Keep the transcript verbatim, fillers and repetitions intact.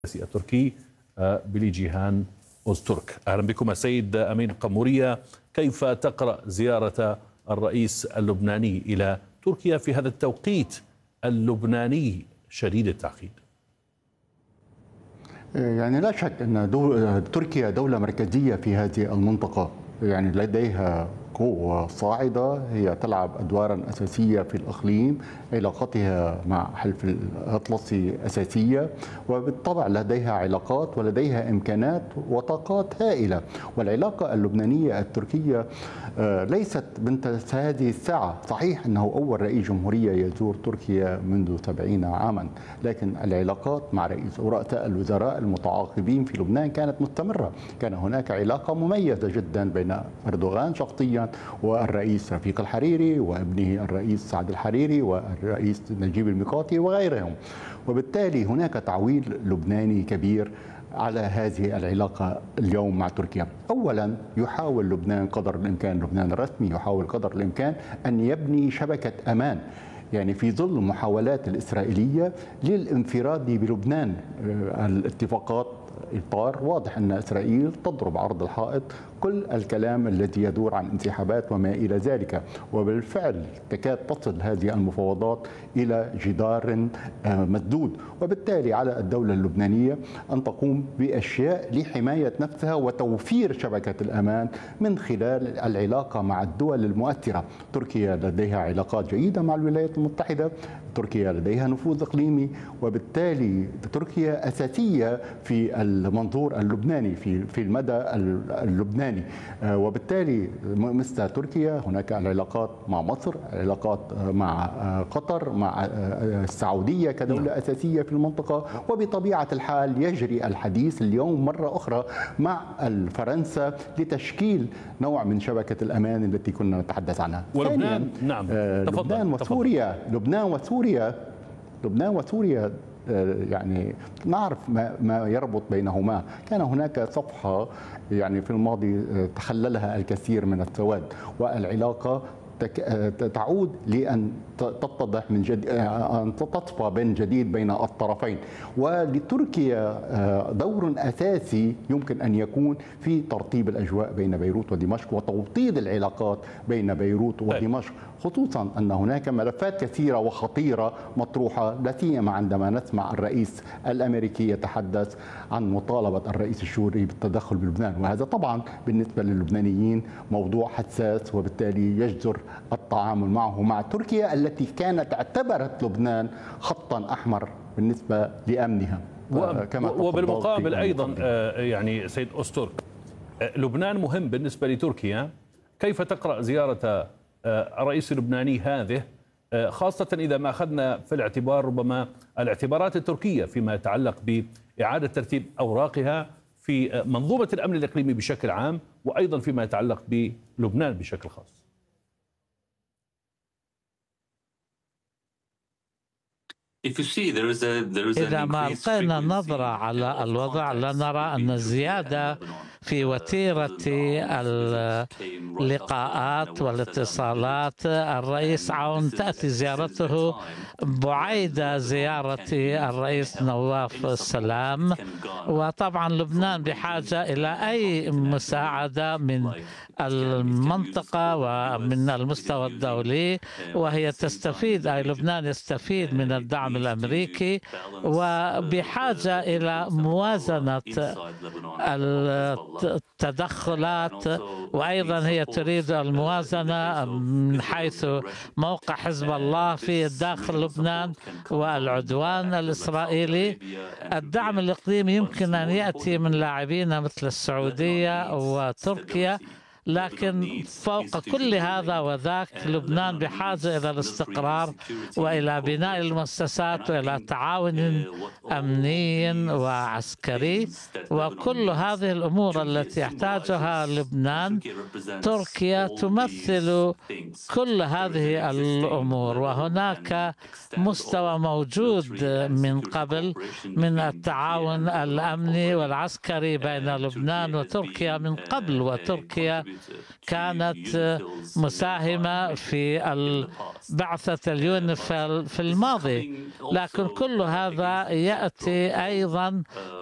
التركي بلي جيهان أوزترك. أهلا بكم السيد أمين قمورية، كيف تقرأ زيارة الرئيس اللبناني إلى تركيا في هذا التوقيت اللبناني شديد التعقيد؟ يعني لا شك أن دول تركيا دولة مركزية في هذه المنطقة، يعني لديها قوة صاعدة، هي تلعب أدوارا أساسية في الإقليم، علاقتها مع حلف الأطلسي أساسية، وبالطبع لديها علاقات ولديها إمكانات وطاقات هائلة. والعلاقة اللبنانية التركية ليست بنت هذه الساعة. صحيح أنه أول رئيس جمهورية يزور تركيا منذ سبعين عاما، لكن العلاقات مع رئيس ورؤساء الوزراء المتعاقبين في لبنان كانت مستمرة. كان هناك علاقة مميزة جدا بين أردوغان شخصيا والرئيس رفيق الحريري وابنه الرئيس سعد الحريري والرئيس نجيب الميقاتي وغيرهم، وبالتالي هناك تعويل لبناني كبير على هذه العلاقة اليوم مع تركيا. أولا يحاول لبنان قدر الإمكان، لبنان الرسمي يحاول قدر الإمكان أن يبني شبكة أمان، يعني في ظل المحاولات الإسرائيلية للانفراد بلبنان. الاتفاقات إطار واضح أن إسرائيل تضرب عرض الحائط كل الكلام الذي يدور عن انسحابات وما إلى ذلك، وبالفعل تكاد تصل هذه المفاوضات إلى جدار مسدود. وبالتالي على الدولة اللبنانية أن تقوم بأشياء لحماية نفسها وتوفير شبكة الأمان من خلال العلاقة مع الدول المؤثرة. تركيا لديها علاقات جيدة مع الولايات المتحدة، تركيا لديها نفوذ إقليمي، وبالتالي تركيا أساسية في المنظور اللبناني في في المدى اللبناني. وبالتالي مثل تركيا هناك العلاقات مع مصر، علاقات مع قطر، مع السعودية كدولة أساسية في المنطقة، وبطبيعة الحال يجري الحديث اليوم مرة أخرى مع فرنسا لتشكيل نوع من شبكة الأمان التي كنا نتحدث عنها. ولبنان نعم تفضل. لبنان وسوريا تفضل. لبنان وسوريا لبنان وسوريا يعني نعرف ما ما يربط بينهما. كان هناك صفحة يعني في الماضي تخللها الكثير من السواد، والعلاقة تعود لأن تتضح من جديد، أن تتصفى من جديد بين الطرفين. ولتركيا دور أساسي يمكن أن يكون في ترطيب الأجواء بين بيروت ودمشق وتوطيد العلاقات بين بيروت ودمشق، خصوصا أن هناك ملفات كثيرة وخطيرة مطروحة، لا سيما عندما نسمع الرئيس الأمريكي يتحدث عن مطالبة الرئيس السوري بالتدخل بلبنان، وهذا طبعا بالنسبة للبنانيين موضوع حساس، وبالتالي يجدر التعامل معه مع تركيا التي كانت اعتبرت لبنان خطا أحمر بالنسبة لأمنها. كما وبالمقابل أيضا يعني سيد أوزترك، لبنان مهم بالنسبة لتركيا. كيف تقرأ زيارة الرئيس اللبناني هذه، خاصة إذا ما أخذنا في الاعتبار ربما الاعتبارات التركية فيما يتعلق بإعادة ترتيب أوراقها في منظومة الأمن الإقليمي بشكل عام، وأيضا فيما يتعلق بلبنان بشكل خاص؟ إذا ما ألقينا نظرة على الوضع لنرى أن الزيادة في وتيرة اللقاءات والاتصالات الرئيس عون تأتي زيارته بعيد زيارة الرئيس نواف السلام، وطبعا لبنان بحاجة إلى أي مساعدة من المنطقة ومن المستوى الدولي، وهي تستفيد، أي لبنان يستفيد من الدعم الأمريكي، وبحاجة إلى موازنة التدخلات، وأيضا هي تريد الموازنة من حيث موقع حزب الله في داخل لبنان والعدوان الإسرائيلي. الدعم الإقليمي يمكن أن يأتي من لاعبين مثل السعودية وتركيا، لكن فوق كل هذا وذاك لبنان بحاجة إلى الاستقرار وإلى بناء المؤسسات وإلى تعاون أمني وعسكري، وكل هذه الأمور التي يحتاجها لبنان تركيا تمثل كل هذه الأمور. وهناك مستوى موجود من قبل من التعاون الأمني والعسكري بين لبنان وتركيا من قبل، وتركيا كانت مساهمة في بعثة اليونيفيل في الماضي، لكن كل هذا يأتي أيضا